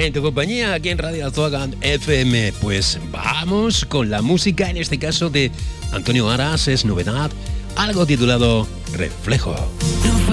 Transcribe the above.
en tu compañía aquí en Radio Azúcar FM. Pues vamos con la música, en este caso de Antonio Aras, es novedad, algo titulado Reflejo.